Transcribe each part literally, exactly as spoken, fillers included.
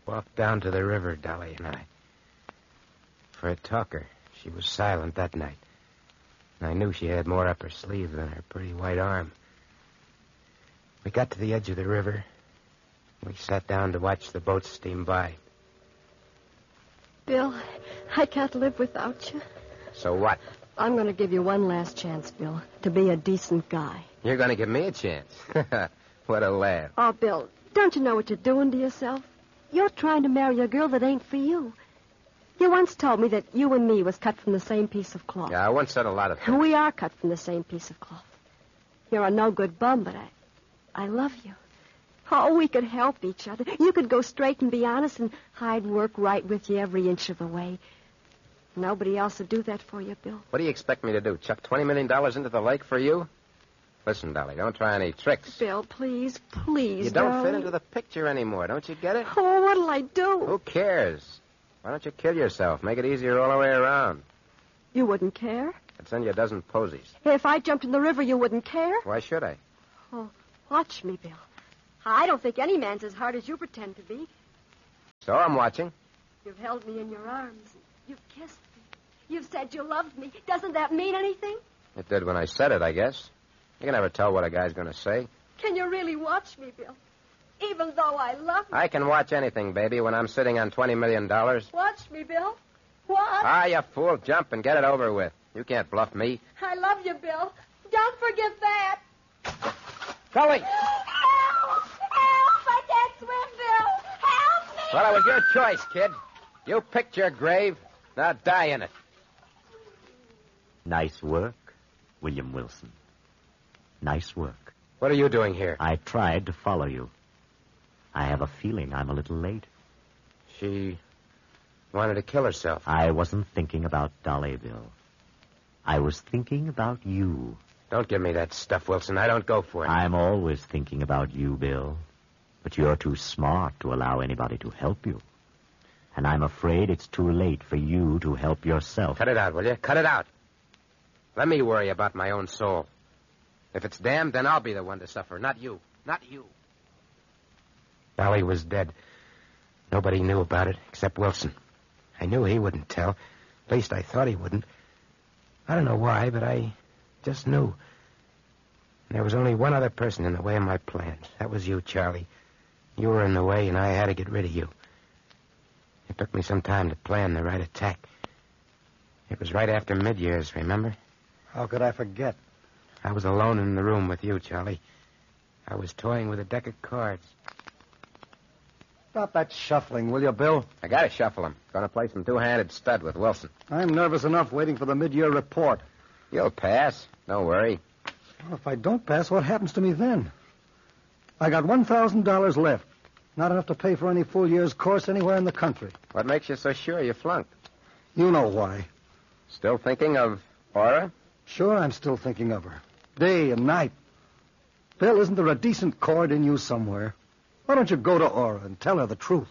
Walked down to the river, Dolly and I. For a talker, she was silent that night. And I knew she had more up her sleeve than her pretty white arm. We got to the edge of the river. We sat down to watch the boats steam by. Bill, I can't live without you. So what? I'm going to give you one last chance, Bill, to be a decent guy. You're going to give me a chance. What a laugh. Oh, Bill, don't you know what you're doing to yourself? You're trying to marry a girl that ain't for you. You once told me that you and me was cut from the same piece of cloth. Yeah, I once said a lot of things. We are cut from the same piece of cloth. You're a no-good bum, but I, I love you. Oh, we could help each other. You could go straight and be honest, and I'd work right with you every inch of the way. Nobody else would do that for you, Bill. What do you expect me to do, chuck twenty million dollars into the lake for you? Listen, Dolly, don't try any tricks. Bill, please, please, You don't darling. fit into the picture anymore, don't you get it? Oh, what'll I do? Who cares? Why don't you kill yourself? Make it easier all the way around. You wouldn't care? I'd send you a dozen posies. If I jumped in the river, you wouldn't care? Why should I? Oh, watch me, Bill. I don't think any man's as hard as you pretend to be. So I'm watching. You've held me in your arms. You've kissed me. You've said you loved me. Doesn't that mean anything? It did when I said it, I guess. You can never tell what a guy's going to say. Can you really watch me, Bill? Even though I love you. I can watch anything, baby, when I'm sitting on twenty million dollars. Watch me, Bill. What? Ah, you fool. Jump and get it over with. You can't bluff me. I love you, Bill. Don't forget that. Dolly! Help! Help! I can't swim, Bill. Help me! Well, it was your choice, kid. You picked your grave. Now die in it. Nice work, William Wilson. Nice work. What are you doing here? I tried to follow you. I have a feeling I'm a little late. She wanted to kill herself. I wasn't thinking about Dolly, Bill. I was thinking about you. Don't give me that stuff, Wilson. I don't go for it. I'm always thinking about you, Bill. But you're too smart to allow anybody to help you. And I'm afraid it's too late for you to help yourself. Cut it out, will you? Cut it out. Let me worry about my own soul. If it's damned, then I'll be the one to suffer, not you. Not you. Dolly was dead. Nobody knew about it except Wilson. I knew he wouldn't tell. At least I thought he wouldn't. I don't know why, but I just knew. And there was only one other person in the way of my plans. That was you, Charlie. You were in the way, and I had to get rid of you. It took me some time to plan the right attack. It was right after mid-years, remember? How could I forget? I was alone in the room with you, Charlie. I was toying with a deck of cards. Stop that shuffling, will you, Bill? I gotta shuffle him. Gonna play some two-handed stud with Wilson. I'm nervous enough waiting for the mid-year report. You'll pass. Don't worry. Well, if I don't pass, what happens to me then? I got one thousand dollars left. Not enough to pay for any full year's course anywhere in the country. What makes you so sure you flunked? You know why. Still thinking of Aura? Sure, I'm still thinking of her. Day and night. Bill, isn't there a decent chord in you somewhere? Why don't you go to Aura and tell her the truth?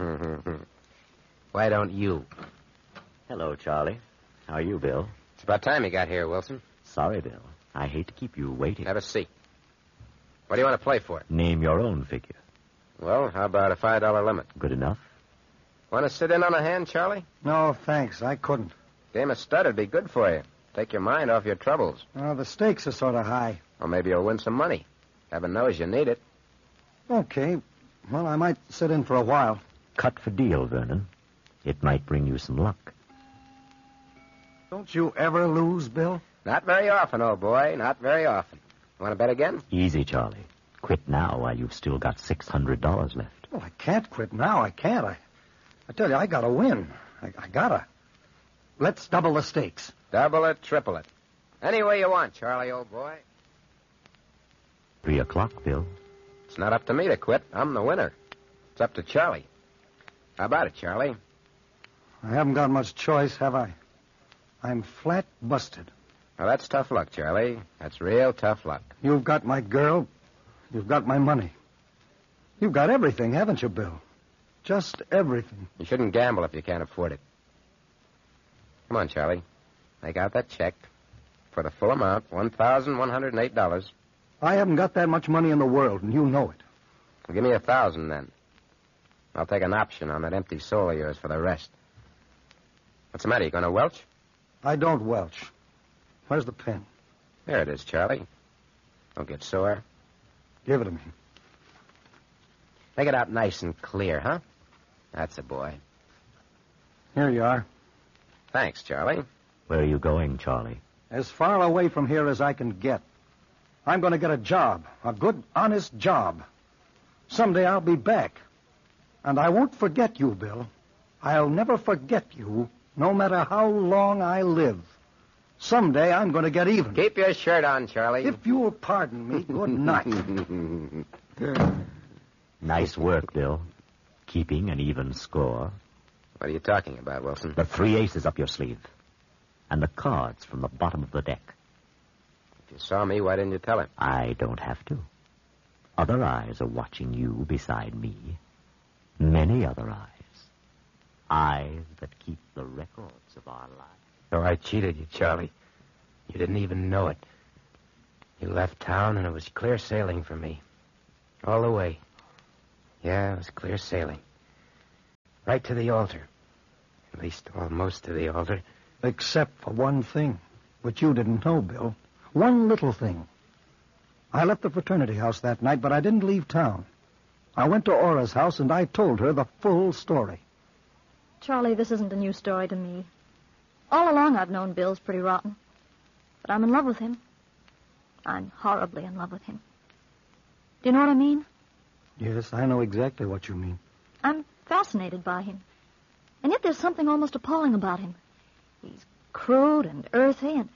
Why don't you? Hello, Charlie. How are you, Bill? It's about time you got here, Wilson. Sorry, Bill. I hate to keep you waiting. Have a seat. What do you want to play for? Name your own figure. Well, how about a five dollar limit? Good enough? Want to sit in on a hand, Charlie? No, thanks. I couldn't. Game of stud would be good for you. Take your mind off your troubles. Well, the stakes are sort of high. Or maybe you'll win some money. Heaven knows you need it. Okay. Well, I might sit in for a while. Cut for deal, Vernon. It might bring you some luck. Don't you ever lose, Bill? Not very often, old boy. Not very often. Want to bet again? Easy, Charlie. Quit now while you've still got six hundred dollars left. Well, I can't quit now. I can't. I, I tell you, I gotta win. I, I gotta. Let's double the stakes. Double it, triple it. Any way you want, Charlie, old boy. Three o'clock, Bill. It's not up to me to quit. I'm the winner. It's up to Charlie. How about it, Charlie? I haven't got much choice, have I? I'm flat busted. Well, that's tough luck, Charlie. That's real tough luck. You've got my girl. You've got my money. You've got everything, haven't you, Bill? Just everything. You shouldn't gamble if you can't afford it. Come on, Charlie. Make out that check for the full amount, one thousand one hundred eight dollars. I haven't got that much money in the world, and you know it. Well, give me a thousand then. I'll take an option on that empty soul of yours for the rest. What's the matter? You going to welch? I don't welch. Where's the pen? There it is, Charlie. Don't get sore. Give it to me. Make it out nice and clear, huh? That's a boy. Here you are. Thanks, Charlie. Where are you going, Charlie? As far away from here as I can get. I'm going to get a job. A good, honest job. Someday I'll be back. And I won't forget you, Bill. I'll never forget you, no matter how long I live. Someday I'm going to get even. Keep your shirt on, Charlie. If you'll pardon me, good night. Nice work, Bill. Keeping an even score. What are you talking about, Wilson? The three aces up your sleeve. And the cards from the bottom of the deck. If you saw me, why didn't you tell him? I don't have to. Other eyes are watching you beside me. Many other eyes. Eyes that keep the records of our lives. So I cheated you, Charlie. You didn't even know it. You left town, and it was clear sailing for me. All the way. Yeah, it was clear sailing. Right to the altar. At least almost to the altar. Except for one thing, which you didn't know, Bill. One little thing. I left the fraternity house that night, but I didn't leave town. I went to Aura's house, and I told her the full story. Charlie, this isn't a new story to me. All along I've known Bill's pretty rotten. But I'm in love with him. I'm horribly in love with him. Do you know what I mean? Yes, I know exactly what you mean. I'm fascinated by him. And yet there's something almost appalling about him. He's crude and earthy and...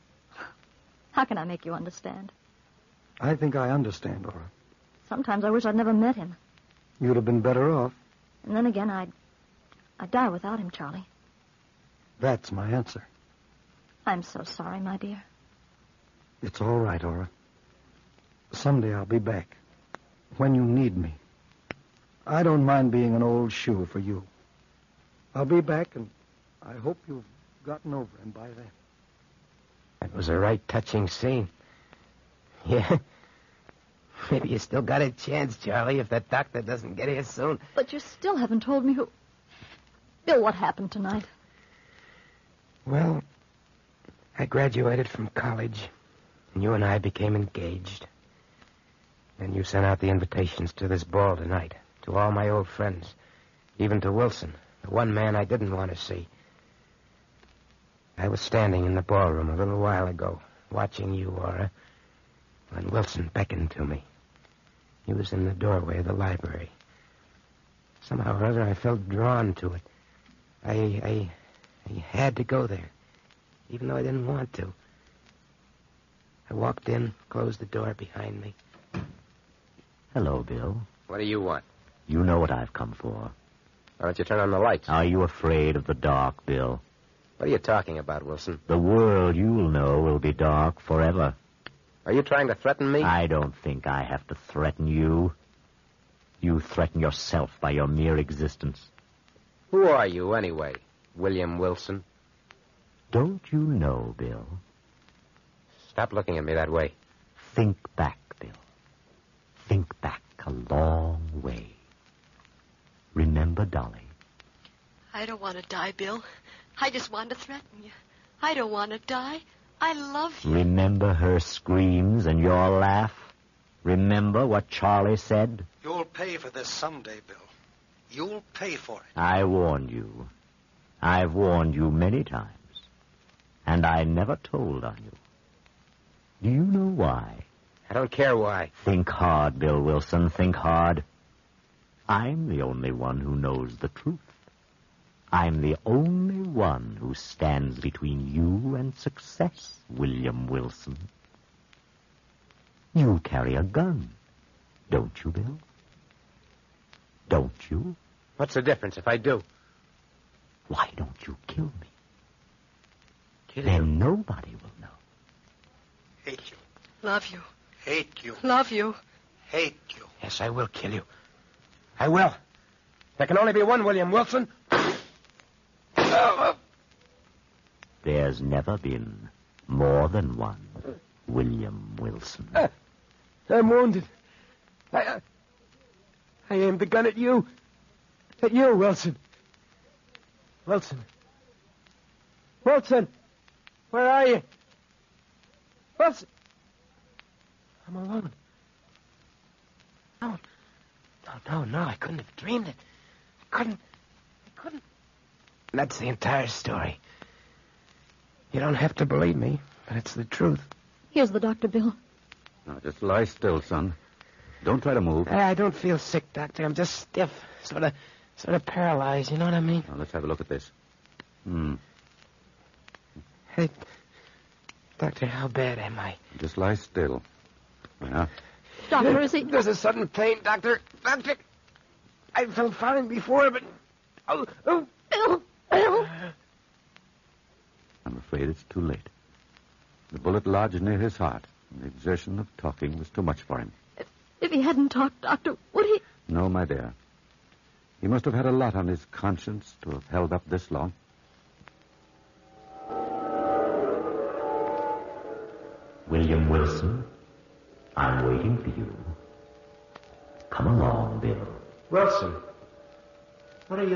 How can I make you understand? I think I understand, Aura. Sometimes I wish I'd never met him. You'd have been better off. And then again, I'd... I'd die without him, Charlie. That's my answer. I'm so sorry, my dear. It's all right, Aura. Someday I'll be back. When you need me. I don't mind being an old shoe for you. I'll be back, and I hope you've gotten over him by then. That was a right touching scene. Yeah. Maybe you still got a chance, Charlie, if that doctor doesn't get here soon. But you still haven't told me who... Bill, what happened tonight? Well, I graduated from college, and you and I became engaged. And you sent out the invitations to this ball tonight, to all my old friends, even to Wilson, the one man I didn't want to see. I was standing in the ballroom a little while ago, watching you, Aura, when Wilson beckoned to me. He was in the doorway of the library. Somehow or other, I felt drawn to it. I, I, I had to go there, even though I didn't want to. I walked in, closed the door behind me. Hello, Bill. What do you want? You know what I've come for. Why don't you turn on the lights? Are you afraid of the dark, Bill? What are you talking about, Wilson? The world you'll know will be dark forever. Are you trying to threaten me? I don't think I have to threaten you. You threaten yourself by your mere existence. Who are you, anyway, William Wilson? Don't you know, Bill? Stop looking at me that way. Think back, Bill. Think back a long way. Remember Dolly? I don't want to die, Bill. I just want to threaten you. I don't want to die. I love you. Remember her screams and your laugh? Remember what Charlie said? You'll pay for this someday, Bill. You'll pay for it. I warned you. I've warned you many times. And I never told on you. Do you know why? I don't care why. Think hard, Bill Wilson. Think hard. I'm the only one who knows the truth. I'm the only one who stands between you and success, William Wilson. You carry a gun, don't you, Bill? Don't you? What's the difference if I do? Why don't you kill me? Kill then you? Nobody will know. Hate you. Love you. Hate you. Love you. Hate you. Yes, I will kill you. I will. There can only be one William Wilson. There's never been more than one William Wilson. Uh, I'm wounded. I, uh, I aimed the gun at you. that you, Wilson? Wilson. Wilson! Where are you? Wilson! I'm alone. No. No, no, no. I couldn't have dreamed it. I couldn't. I couldn't. And that's the entire story. You don't have to believe me, but it's the truth. Here's the doctor, Bill. Now, just lie still, son. Don't try to move. I, I don't feel sick, Doctor. I'm just stiff. Sort of, sort of paralyzed. You know what I mean? Now, let's have a look at this. Hmm. Hey, Doctor, how bad am I? Just lie still. Yeah. Doctor, is he... There's a sudden pain, Doctor. Doctor, I felt fine before, but... Oh, oh. Bill! Bill! I'm afraid it's too late. The bullet lodged near his heart, and the exertion of talking was too much for him. If, if he hadn't talked, Doctor, would he... No, my dear. He must have had a lot on his conscience to have held up this long. William Wilson, I'm waiting for you. Come along, Bill. Wilson, what are you